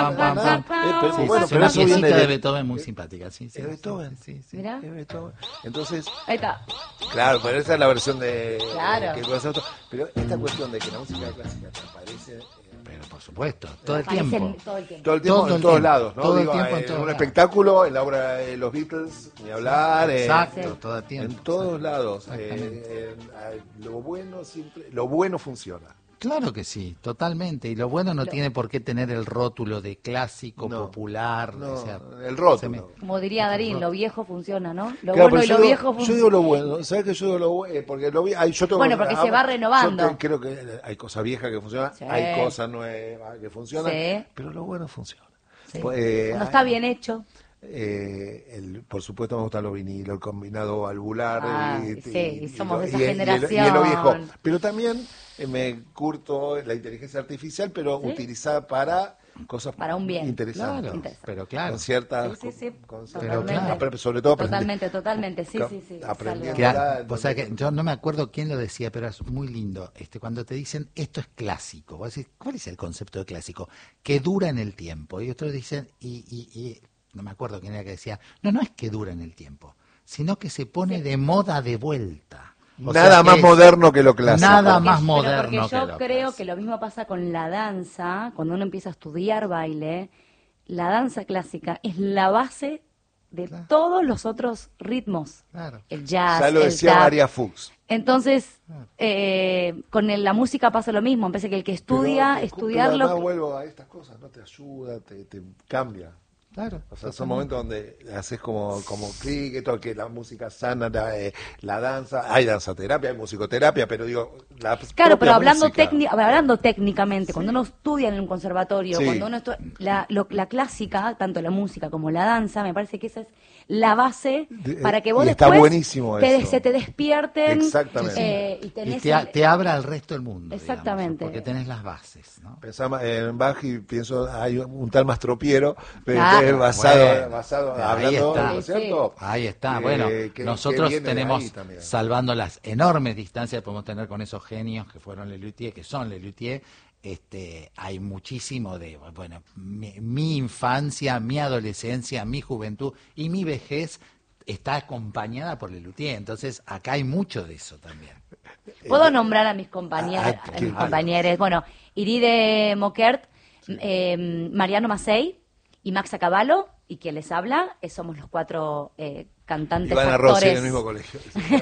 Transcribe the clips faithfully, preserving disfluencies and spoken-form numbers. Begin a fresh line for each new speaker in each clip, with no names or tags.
pam, pam, pam.
Eh, pero,
Sí,
bueno,
sí,
pero
una
eso viene
piecita
de,
de Beethoven muy simpática, sí, sí.
de Beethoven.
Sí, sí.
Mirá.
Es Beethoven. Entonces,
Ahí está.
claro, pero esa es la versión de
Claro.
que nosotros, pero esta cuestión de que la música clásica te aparece eh,
Pero por supuesto, todo el
Aparecen
tiempo.
todo el tiempo.
todo el tiempo
Todo
en
el
todos
tiempo.
lados, ¿no?
Todo el
Digo,
tiempo en
en
todos
un
lados.
espectáculo, en la obra de los Beatles, ni hablar, eh,
Exacto,
Sí.
todo el tiempo.
en todos lados.
Exactamente.
eh, eh, lo bueno siempre, lo bueno funciona.
Claro que sí, totalmente. Y lo bueno no
Lo-
tiene por qué tener el rótulo de clásico,
No,
popular.
no,
o sea,
el
se
rótulo.
me-
Como diría Darín, lo viejo funciona, ¿no? Lo
Claro,
bueno
pero
y
yo
lo
digo-
viejo
Yo
funciona.
digo lo bueno, ¿sabes que yo digo lo bueno? Eh, porque lo vi, ay, yo tengo,
Bueno, porque se va renovando.
Yo te- creo que hay cosas viejas que funcionan,
Sí.
hay cosas nuevas que funcionan,
Sí.
pero lo bueno funciona.
Sí.
Pues, eh,
Cuando está bien hecho.
Eh, el, por supuesto me gustan los vinilos, el combinado valvular.
Ah,
y,
sí,
y-
somos
y
de esa
y el- y el-
generación.
Y, lo viejo. Pero también eh, me curto la inteligencia artificial, pero
¿Sí?
utilizada para cosas
Para un bien.
interesantes.
Claro,
Interesante.
pero claro.
Con ciertas.
Sí, sí, sí,
con- con-
Pero
totalmente.
claro.
sobre todo aprender-
Totalmente, totalmente, sí, sí, sí.
Aprendiendo.
salvo.
Que,
Ahora,
o sea que
donde-
yo no me acuerdo quién lo decía, pero es muy lindo. Este, cuando te dicen esto es clásico, vos decís, ¿cuál es el concepto de clásico? Que dura en el tiempo. Y otros dicen, y, y, y no me acuerdo quién era que decía, no, no es que dura en el tiempo, sino que se pone de moda de vuelta. O
Nada
sea que
más
es-
moderno que lo clásico.
Nada
Porque-
más
pero
moderno
porque
que
yo
lo
creo
clásico.
que lo mismo pasa con la danza, cuando uno empieza a estudiar baile, la danza clásica es la base de
Claro.
todos los otros ritmos.
Claro.
El jazz,
Ya lo
el
decía
tap.
María Fuchs.
Entonces, eh, con el- la música pasa lo mismo. Me parece que el que estudia,
Pero,
estudiarlo...
pero además vuelvo a estas cosas, no te ayuda, te, te cambia.
Claro.
O sea, son momentos donde haces como, como clic, todo, que la música sana, la, eh, la danza, hay danzaterapia, hay musicoterapia, pero digo, la
Claro,
propia
pero hablando,
música.
técnic- hablando técnicamente, cuando uno estudia en un conservatorio,
Sí.
cuando uno estu- la, lo- la clásica, tanto la música como la danza, me parece que esa es la base
De-
para que vos
y está
después
buenísimo
te-
eso.
se te despierten
Exactamente.
eh, y
Y
tenés
te, a-
el-
te abra al resto del mundo. digamos,
Exactamente.
porque tenés las bases, ¿no?
Pensaba en Bach y pienso, hay un tal Mastropiero, pero
Claro.
es basado,
Bueno,
basado
ahí
hablando,
está.
¿no es cierto?
Ahí está.
Que-
Bueno,
que- que
nosotros
viene de
tenemos,
ahí también.
salvando las enormes distancias que podemos tener con esos genios que fueron Lelutier, que son Lelutier, este, hay muchísimo de, bueno, mi, mi infancia, mi adolescencia, mi juventud y mi vejez está acompañada por Lelutier. Entonces, acá hay mucho de eso también.
Puedo nombrar a mis compañeras,
Ah,
a
qué
mis
bien.
compañeros. Bueno, Iride Moquert, eh, Mariano Macei y Maxa Cavallo, y quien les habla, eh, somos los cuatro eh, cantantes,
Ivana Rossi en
actores.
el mismo colegio.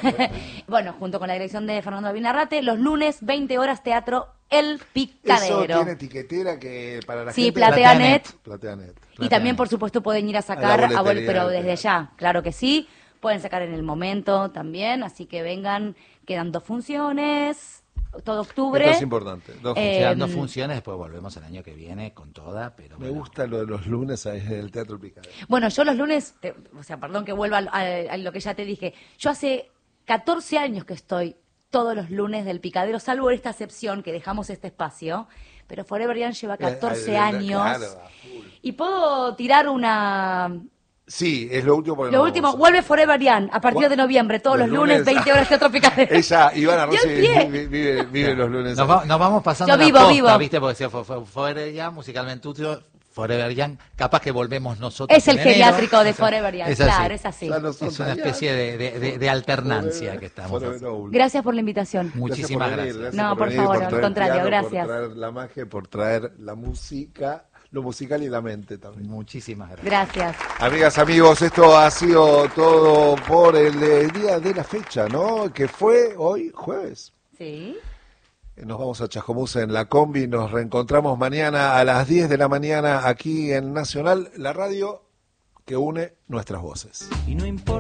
Bueno, junto con la dirección de Fernando Vinarrate, los lunes, veinte horas, teatro El
Eso
Picadero.
tiene etiquetera que para la
Sí,
gente...
PlateaNet.
PlateaNet.
Y también, por supuesto, pueden ir a sacar,
A la
a vol-
boletería
pero
del
desde
teatro.
ya, claro que sí. Pueden sacar en el momento también, así que vengan, quedan dos funciones, todo octubre.
Esto es importante. Dos
Eh,
Quedan dos funciones, después volvemos el año que viene con toda, pero
Me
bueno.
gusta lo de los lunes ahí en el Teatro El Picadero.
Bueno, yo los lunes, te- o sea, perdón que vuelva a, a- a lo que ya te dije, yo hace catorce años que estoy todos los lunes del Picadero, salvo esta excepción que dejamos este espacio, pero Forever Young lleva catorce
Eh, eh,
años.
claro, a full.
Y puedo tirar una...
Sí, es lo último. porque
Lo
no
último,
vamos a-
vuelve Forever Young a partir
Gua-
de noviembre, todos los,
los
lunes,
lunes.
veinte horas Teatro Picadero.
Ella, Ivana
Y al
Rossi,
pie.
vive, vive, vive los lunes.
Nos, va- nos vamos pasando
Yo
la
vivo,
posta,
vivo.
¿viste? Porque si fue, fue, Forever Young, musicalmente útil, Forever Young, capaz que volvemos nosotros.
Es el
en enero.
geriátrico de Forever Young,
Es así.
claro, es así.
Ya no son
Es una
tan
especie de, de- de- de alternancia
Forever-
que estamos
Forever
haciendo.
Old.
Gracias por la invitación.
Muchísimas
por venir,
gracias.
No, por
venir,
favor, al
traer
contrario,
piano,
gracias.
Por traer la magia, por traer la música, lo musical y la mente también.
Muchísimas gracias.
Gracias.
Amigas, amigos, esto ha sido todo por el, eh, día de la fecha, ¿no? Que fue hoy jueves.
Sí.
Nos vamos a Chascomús en la combi, nos reencontramos mañana a las diez de la mañana aquí en Nacional, la radio que une nuestras voces.
Y no importa